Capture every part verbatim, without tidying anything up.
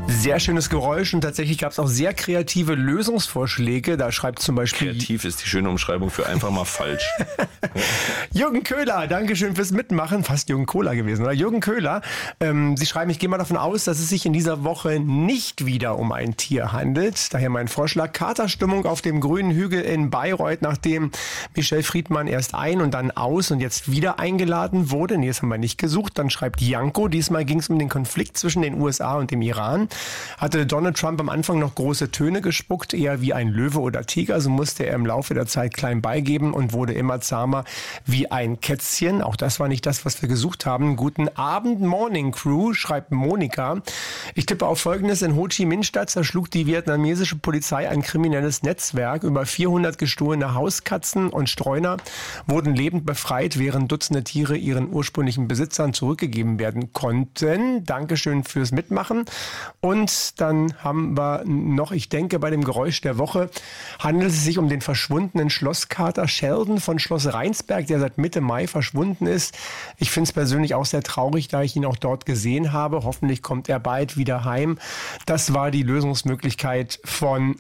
Sehr schönes Geräusch und tatsächlich gab es auch sehr kreative Lösungsvorschläge. Da schreibt zum Beispiel... Kreativ ist die schöne Umschreibung für einfach mal falsch. Jürgen Köhler, Dankeschön fürs Mitmachen. Fast Jürgen Kohler gewesen, oder? Jürgen Köhler, ähm, Sie schreiben, ich gehe mal davon aus, dass es sich in dieser Woche nicht wieder um ein Tier handelt. Daher mein Vorschlag, Katerstimmung auf dem grünen Hügel in Bayreuth, nachdem Michelle Friedmann erst ein und dann aus und jetzt wieder eingeladen wurde. Nee, das haben wir nicht gesucht. Dann schreibt Janko, diesmal ging es um den Konflikt zwischen den U S A und dem Iran. Hatte Donald Trump am Anfang noch große Töne gespuckt, eher wie ein Löwe oder Tiger. So musste er im Laufe der Zeit klein beigeben und wurde immer zahmer wie ein Kätzchen. Auch das war nicht das, was wir gesucht haben. Guten Abend, Morning Crew, schreibt Monika. Ich tippe auf Folgendes. In Ho Chi Minh-Stadt zerschlug die vietnamesische Polizei ein kriminelles Netzwerk. Über vierhundert gestohlene Hauskatzen und Streuner wurden lebend befreit, während Dutzende Tiere ihren ursprünglichen Besitzern zurückgegeben werden konnten. Dankeschön fürs Mitmachen. Und dann haben wir noch, ich denke, bei dem Geräusch der Woche handelt es sich um den verschwundenen Schlosskater Sheldon von Schloss Rheinsberg, der seit Mitte Mai verschwunden ist. Ich finde es persönlich auch sehr traurig, da ich ihn auch dort gesehen habe. Hoffentlich kommt er bald wieder heim. Das war die Lösungsmöglichkeit von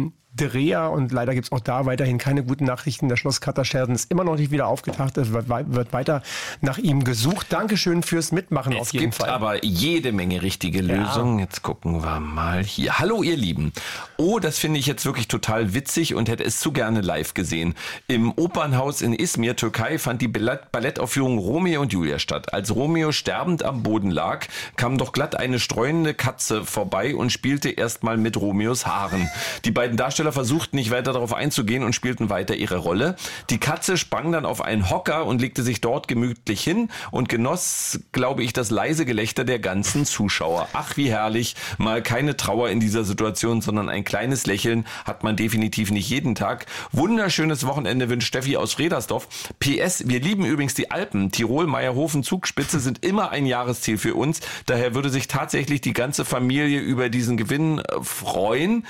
Andrea und leider gibt es auch da weiterhin keine guten Nachrichten. Der Schlosskater Sheldon ist immer noch nicht wieder aufgetaucht. Es wird, wird weiter nach ihm gesucht. Dankeschön fürs Mitmachen es auf jeden Fall. Es gibt aber jede Menge richtige Lösungen. Ja. Jetzt gucken wir mal hier. Hallo ihr Lieben. Oh, das finde ich jetzt wirklich total witzig und hätte es zu gerne live gesehen. Im Opernhaus in Izmir, Türkei, fand die Ballettaufführung Romeo und Julia statt. Als Romeo sterbend am Boden lag, kam doch glatt eine streunende Katze vorbei und spielte erstmal mit Romeos Haaren. Die beiden Darsteller versuchten nicht weiter darauf einzugehen und spielten weiter ihre Rolle. Die Katze sprang dann auf einen Hocker und legte sich dort gemütlich hin und genoss, glaube ich, das leise Gelächter der ganzen Zuschauer. Ach, wie herrlich. Mal keine Trauer in dieser Situation, sondern ein kleines Lächeln hat man definitiv nicht jeden Tag. Wunderschönes Wochenende wünscht Steffi aus Fredersdorf. P S, wir lieben übrigens die Alpen. Tirol, Meierhofen, Zugspitze sind immer ein Jahresziel für uns. Daher würde sich tatsächlich die ganze Familie über diesen Gewinn äh, freuen.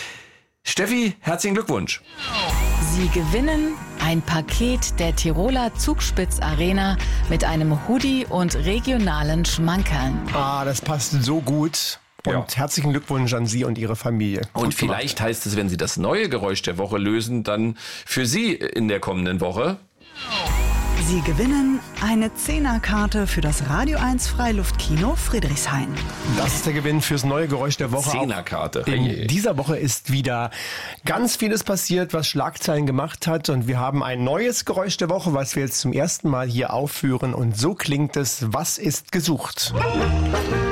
Steffi, herzlichen Glückwunsch. Sie gewinnen ein Paket der Tiroler Zugspitz Arena mit einem Hoodie und regionalen Schmankerln. Ah, das passt so gut. Und ja. Herzlichen Glückwunsch an Sie und Ihre Familie. Und gut vielleicht gemacht. Heißt es, wenn Sie das neue Geräusch der Woche lösen, dann für Sie in der kommenden Woche. Sie gewinnen eine Zehnerkarte für das Radio eins Freiluftkino Friedrichshain. Das ist der Gewinn fürs neue Geräusch der Woche. Zehnerkarte. In dieser Woche ist wieder ganz vieles passiert, was Schlagzeilen gemacht hat. Und wir haben ein neues Geräusch der Woche, was wir jetzt zum ersten Mal hier aufführen. Und so klingt es, was ist gesucht?